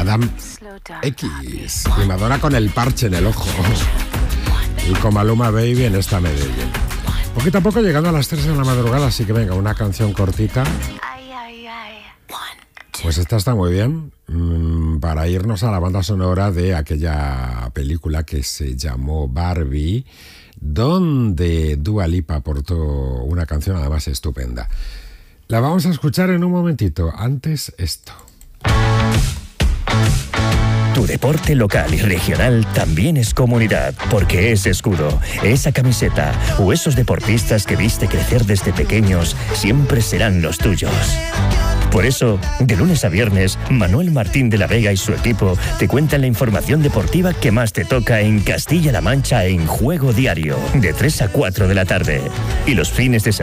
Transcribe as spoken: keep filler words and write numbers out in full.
Madame X y Madonna con el parche en el ojo. Y con Maluma Baby en esta Medellín. Poquito a poco llegando a las tres de la madrugada, así que venga, una canción cortita. Pues esta está muy bien, mmm, para irnos a la banda sonora de aquella película que se llamó Barbie, donde Dua Lipa aportó una canción además estupenda. La vamos a escuchar en un momentito. Antes esto. Tu deporte local y regional también es comunidad, porque ese escudo, esa camiseta o esos deportistas que viste crecer desde pequeños siempre serán los tuyos. Por eso, de lunes a viernes, Manuel Martín de la Vega y su equipo te cuentan la información deportiva que más te toca en Castilla-La Mancha en Juego Diario, de tres a cuatro de la tarde. Y los fines de semana